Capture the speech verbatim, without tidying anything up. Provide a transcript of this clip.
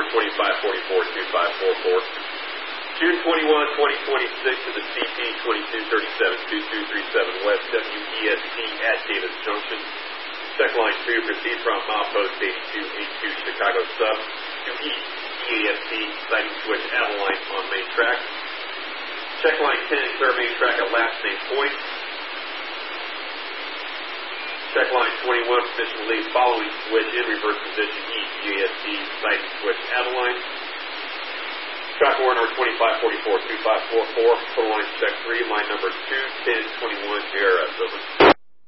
twenty-five forty-four, two five four four. June twenty-first, twenty twenty-six to the C P twenty-two thirty-seven, two two three seven West W E S T at Davis Junction. Check line two, proceed from milepost eighty-two eighty-two Chicago Sub to East E A S T, sighting switch Adeline on main track. Check line ten, clear main track at last name point. Check line twenty-one, position lead following switch in reverse position East E A S T, sighting switch Adeline. Track warrant number twenty-five forty-four, two five four four, total line check three, line number two ten twenty-one, J R S, over.